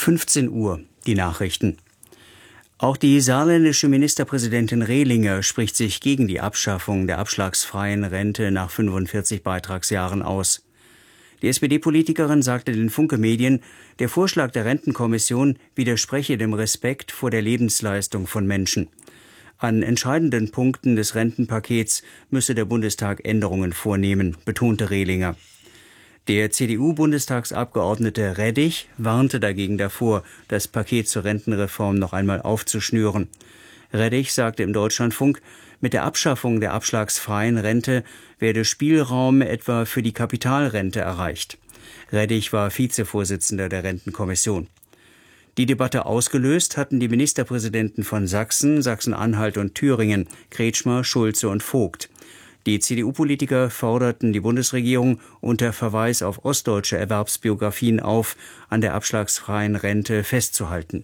15 Uhr, die Nachrichten. Auch die saarländische Ministerpräsidentin Rehlinger spricht sich gegen die Abschaffung der abschlagsfreien Rente nach 45 Beitragsjahren aus. Die SPD-Politikerin sagte den Funke-Medien, der Vorschlag der Rentenkommission widerspreche dem Respekt vor der Lebensleistung von Menschen. An entscheidenden Punkten des Rentenpakets müsse der Bundestag Änderungen vornehmen, betonte Rehlinger. Der CDU-Bundestagsabgeordnete Reddich warnte dagegen davor, das Paket zur Rentenreform noch einmal aufzuschnüren. Reddich sagte im Deutschlandfunk, mit der Abschaffung der abschlagsfreien Rente werde Spielraum etwa für die Kapitalrente erreicht. Reddich war Vizevorsitzender der Rentenkommission. Die Debatte ausgelöst hatten die Ministerpräsidenten von Sachsen, Sachsen-Anhalt und Thüringen, Kretschmer, Schulze und Vogt. Die CDU-Politiker forderten die Bundesregierung unter Verweis auf ostdeutsche Erwerbsbiografien auf, an der abschlagsfreien Rente festzuhalten.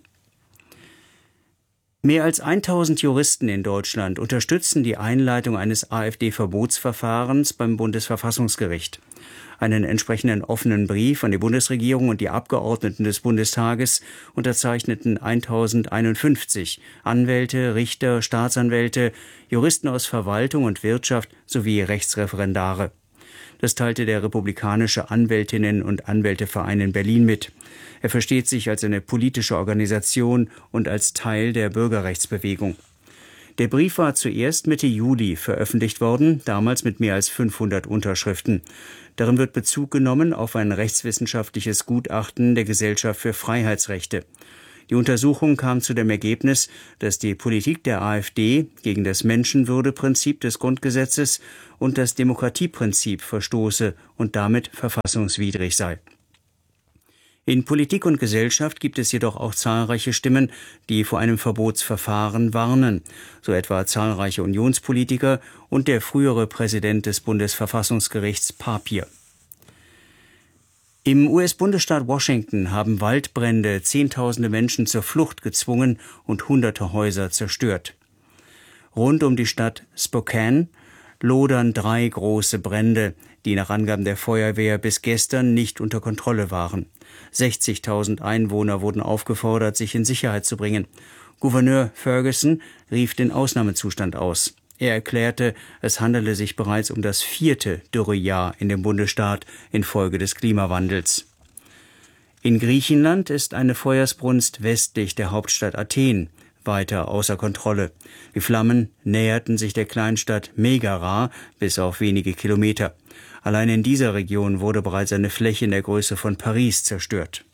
Mehr als 1000 Juristen in Deutschland unterstützen die Einleitung eines AfD-Verbotsverfahrens beim Bundesverfassungsgericht. Einen entsprechenden offenen Brief an die Bundesregierung und die Abgeordneten des Bundestages unterzeichneten 1051 Anwälte, Richter, Staatsanwälte, Juristen aus Verwaltung und Wirtschaft sowie Rechtsreferendare. Das teilte der republikanische Anwältinnen- und Anwälteverein in Berlin mit. Er versteht sich als eine politische Organisation und als Teil der Bürgerrechtsbewegung. Der Brief war zuerst Mitte Juli veröffentlicht worden, damals mit mehr als 500 Unterschriften. Darin wird Bezug genommen auf ein rechtswissenschaftliches Gutachten der Gesellschaft für Freiheitsrechte. Die Untersuchung kam zu dem Ergebnis, dass die Politik der AfD gegen das Menschenwürdeprinzip des Grundgesetzes und das Demokratieprinzip verstoße und damit verfassungswidrig sei. In Politik und Gesellschaft gibt es jedoch auch zahlreiche Stimmen, die vor einem Verbotsverfahren warnen, so etwa zahlreiche Unionspolitiker und der frühere Präsident des Bundesverfassungsgerichts Papier. Im US-Bundesstaat Washington haben Waldbrände Zehntausende Menschen zur Flucht gezwungen und hunderte Häuser zerstört. Rund um die Stadt Spokane lodern 3 große Brände, die nach Angaben der Feuerwehr bis gestern nicht unter Kontrolle waren. 60.000 Einwohner wurden aufgefordert, sich in Sicherheit zu bringen. Gouverneur Ferguson rief den Ausnahmezustand aus. Er erklärte, es handele sich bereits um das 4. Dürrejahr in dem Bundesstaat infolge des Klimawandels. In Griechenland ist eine Feuersbrunst westlich der Hauptstadt Athen weiter außer Kontrolle. Die Flammen näherten sich der Kleinstadt Megara bis auf wenige Kilometer. Allein in dieser Region wurde bereits eine Fläche in der Größe von Paris zerstört.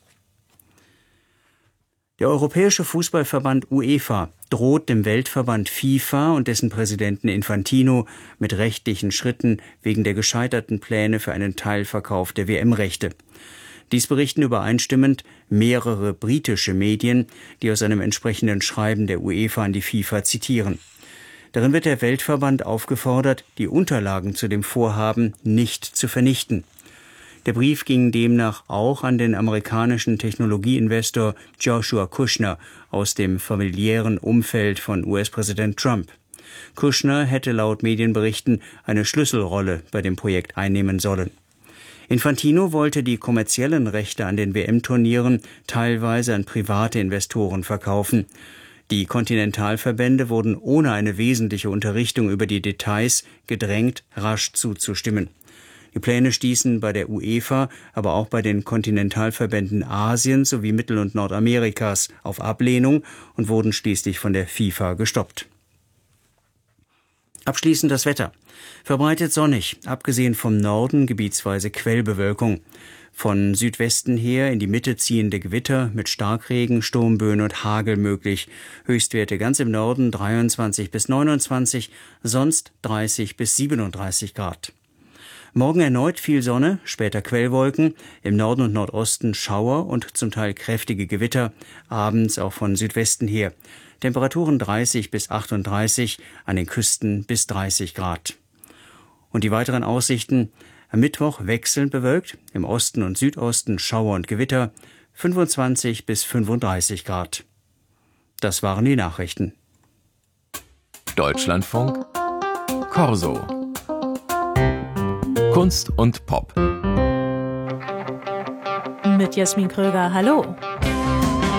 Der Europäische Fußballverband UEFA droht dem Weltverband FIFA und dessen Präsidenten Infantino mit rechtlichen Schritten wegen der gescheiterten Pläne für einen Teilverkauf der WM-Rechte. Dies berichten übereinstimmend mehrere britische Medien, die aus einem entsprechenden Schreiben der UEFA an die FIFA zitieren. Darin wird der Weltverband aufgefordert, die Unterlagen zu dem Vorhaben nicht zu vernichten. Der Brief ging demnach auch an den amerikanischen Technologieinvestor Joshua Kushner aus dem familiären Umfeld von US-Präsident Trump. Kushner hätte laut Medienberichten eine Schlüsselrolle bei dem Projekt einnehmen sollen. Infantino wollte die kommerziellen Rechte an den WM-Turnieren teilweise an private Investoren verkaufen. Die Kontinentalverbände wurden ohne eine wesentliche Unterrichtung über die Details gedrängt, rasch zuzustimmen. Die Pläne stießen bei der UEFA, aber auch bei den Kontinentalverbänden Asiens sowie Mittel- und Nordamerikas auf Ablehnung und wurden schließlich von der FIFA gestoppt. Abschließend das Wetter. Verbreitet sonnig, abgesehen vom Norden gebietsweise Quellbewölkung. Von Südwesten her in die Mitte ziehende Gewitter mit Starkregen, Sturmböen und Hagel möglich. Höchstwerte ganz im Norden 23 bis 29, sonst 30 bis 37 Grad. Morgen erneut viel Sonne, später Quellwolken, im Norden und Nordosten Schauer und zum Teil kräftige Gewitter, abends auch von Südwesten her. Temperaturen 30 bis 38, an den Küsten bis 30 Grad. Und die weiteren Aussichten: am Mittwoch wechselnd bewölkt, im Osten und Südosten Schauer und Gewitter, 25 bis 35 Grad. Das waren die Nachrichten. Deutschlandfunk Corso. Kunst und Pop. Mit Jasmin Kröger, hallo.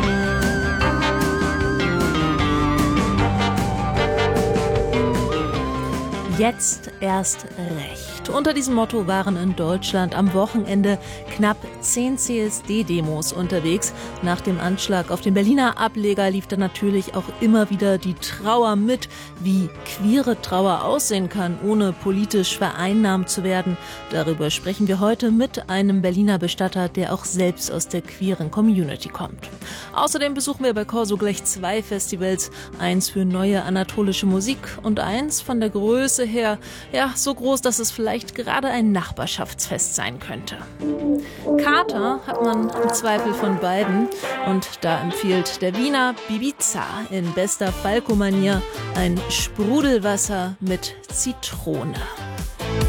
Jetzt erst recht. Unter diesem Motto waren in Deutschland am Wochenende knapp 10 CSD-Demos unterwegs. Nach dem Anschlag auf den Berliner Ableger lief dann natürlich auch immer wieder die Trauer mit, wie queere Trauer aussehen kann, ohne politisch vereinnahmt zu werden. Darüber sprechen wir heute mit einem Berliner Bestatter, der auch selbst aus der queeren Community kommt. Außerdem besuchen wir bei Corso gleich 2 Festivals, eins für neue anatolische Musik und eins von der Größe her, ja, so groß, dass es vielleicht gerade ein Nachbarschaftsfest sein könnte. Kater hat man im Zweifel von beiden und da empfiehlt der Wiener Bibiza in bester Falco-Manier ein Sprudelwasser mit Zitrone.